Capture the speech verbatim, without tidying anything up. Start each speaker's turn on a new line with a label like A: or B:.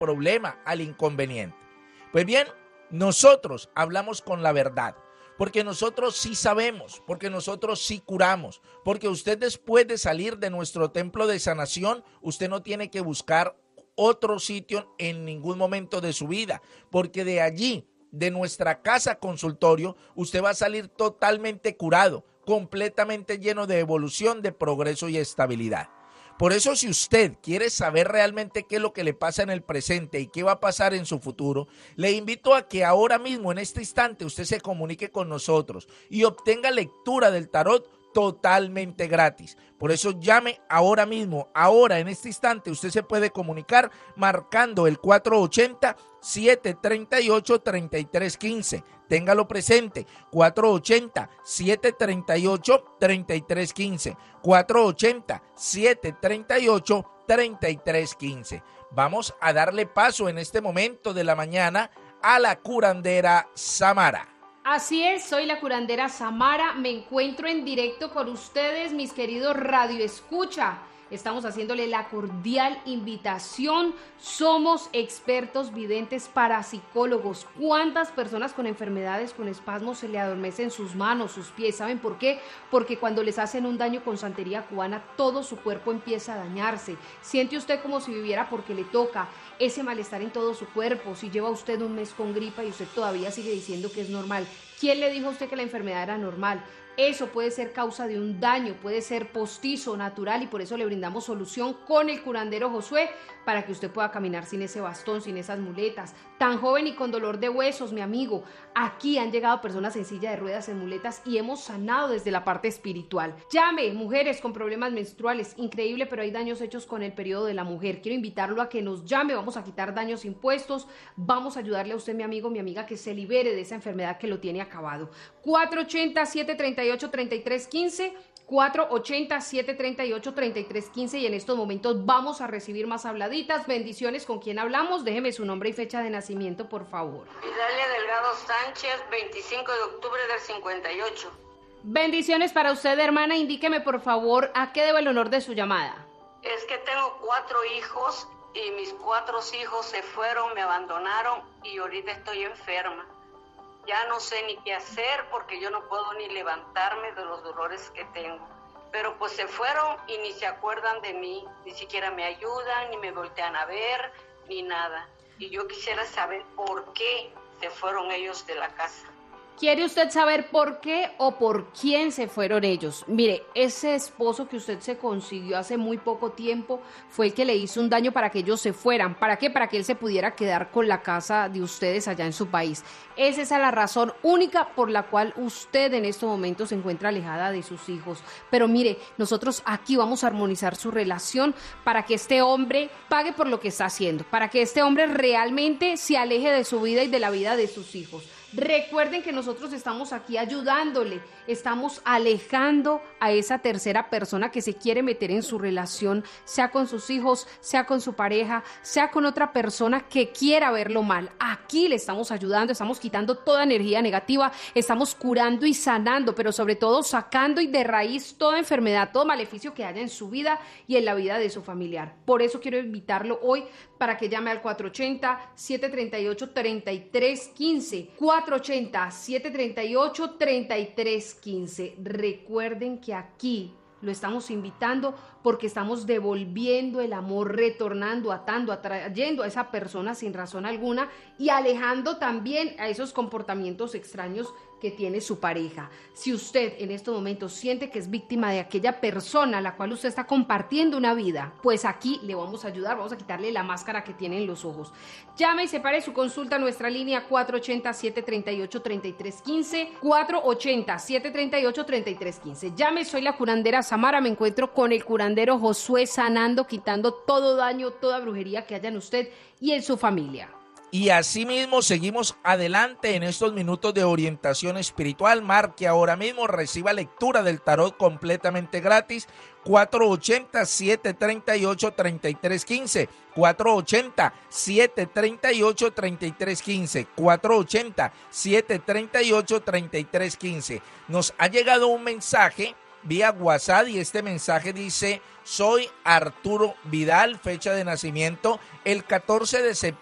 A: problema, al inconveniente. Pues bien, nosotros hablamos con la verdad, porque nosotros sí sabemos, porque nosotros sí curamos, porque usted después de salir de nuestro templo de sanación, usted no tiene que buscar otro sitio en ningún momento de su vida, porque de allí, de nuestra casa consultorio, usted va a salir totalmente curado, completamente lleno de evolución, de progreso y estabilidad. Por eso, si usted quiere saber realmente qué es lo que le pasa en el presente y qué va a pasar en su futuro, le invito a que ahora mismo, en este instante, usted se comunique con nosotros y obtenga lectura del tarot totalmente gratis. Por eso llame ahora mismo, ahora en este instante usted se puede comunicar marcando el cuatro ochenta, siete treinta y ocho, treinta y tres quince. Téngalo presente, cuatro ochenta, siete treinta y ocho, treinta y tres quince, cuatro ochenta, siete treinta y ocho, treinta y tres quince. Vamos a darle paso en este momento de la mañana a la curandera Samara.
B: Así es, soy la curandera Samara, me encuentro en directo con ustedes, mis queridos Radio Escucha. Estamos haciéndole la cordial invitación. Somos expertos videntes parapsicólogos. ¿Cuántas personas con enfermedades, con espasmos se le adormecen sus manos, sus pies? ¿Saben por qué? Porque cuando les hacen un daño con santería cubana, todo su cuerpo empieza a dañarse. Siente usted como si viviera porque le toca ese malestar en todo su cuerpo. Si lleva usted un mes con gripa y usted todavía sigue diciendo que es normal, ¿quién le dijo a usted que la enfermedad era normal? Eso puede ser causa de un daño, puede ser postizo, natural, y por eso le brindamos solución con el curandero Josué para que usted pueda caminar sin ese bastón, sin esas muletas. Tan joven y con dolor de huesos, mi amigo. Aquí han llegado personas en silla de ruedas, en muletas, y hemos sanado desde la parte espiritual. Llame, mujeres con problemas menstruales. Increíble, pero hay daños hechos con el periodo de la mujer. Quiero invitarlo a que nos llame. Vamos a quitar daños impuestos. Vamos a ayudarle a usted, mi amigo, mi amiga, que se libere de esa enfermedad que lo tiene acabado. cuatro ochenta, siete treinta y ocho, treinta y tres quince, cuatro ochenta, siete treinta y ocho, treinta y tres quince, y en estos momentos vamos a recibir más habladitas. Bendiciones. ¿Con quién hablamos? Déjeme su nombre y fecha de nacimiento, por favor.
C: Vidalia Delgado Sánchez, veinticinco de octubre del cincuenta y ocho.
B: Bendiciones para usted, hermana. Indíqueme, por favor, a qué debo el honor de su llamada.
C: Es que tengo cuatro hijos y mis cuatro hijos se fueron, me abandonaron y ahorita estoy enferma. Ya no sé ni qué hacer porque yo no puedo ni levantarme de los dolores que tengo. Pero pues se fueron y ni se acuerdan de mí, ni siquiera me ayudan, ni me voltean a ver, ni nada. Y yo quisiera saber por qué se fueron ellos de la casa.
B: ¿Quiere usted saber por qué o por quién se fueron ellos? Mire, ese esposo que usted se consiguió hace muy poco tiempo fue el que le hizo un daño para que ellos se fueran. ¿Para qué? Para que él se pudiera quedar con la casa de ustedes allá en su país. Esa es la razón única por la cual usted en estos momentos se encuentra alejada de sus hijos. Pero mire, nosotros aquí vamos a armonizar su relación para que este hombre pague por lo que está haciendo, para que este hombre realmente se aleje de su vida y de la vida de sus hijos. Recuerden que nosotros estamos aquí ayudándole, estamos alejando a esa tercera persona que se quiere meter en su relación, sea con sus hijos, sea con su pareja, sea con otra persona que quiera verlo mal. Aquí le estamos ayudando, estamos quitando toda energía negativa, estamos curando y sanando, pero sobre todo sacando y de raíz toda enfermedad, todo maleficio que haya en su vida y en la vida de su familiar. Por eso quiero invitarlo hoy para que llame al cuatro ochenta, siete treinta y ocho, treinta y tres quince, cuatro ochenta, siete treinta y ocho, treinta y tres quince. Recuerden que aquí lo estamos invitando porque estamos devolviendo el amor, retornando, atando, atrayendo a esa persona sin razón alguna y alejando también a esos comportamientos extraños que tiene su pareja. Si usted en estos momentos siente que es víctima de aquella persona a la cual usted está compartiendo una vida, pues aquí le vamos a ayudar, vamos a quitarle la máscara que tiene en los ojos. Llame y separe su consulta a nuestra línea cuatro ochenta, siete treinta y ocho, treinta y tres quince, cuatro ochenta, siete treinta y ocho, treinta y tres quince. Llame, soy la curandera Samara, me encuentro con el curandero Josué sanando, quitando todo daño, toda brujería que haya en usted y en su familia.
A: Y asimismo seguimos adelante en estos minutos de orientación espiritual. Marque ahora mismo, reciba lectura del tarot completamente gratis. cuatro ochenta, siete treinta y ocho, treinta y tres quince, cuatro ochenta, siete treinta y ocho, treinta y tres quince, cuatro ochenta, siete treinta y ocho, treinta y tres quince. Nos ha llegado un mensaje vía WhatsApp y este mensaje dice: soy Arturo Vidal, fecha de nacimiento el catorce de septiembre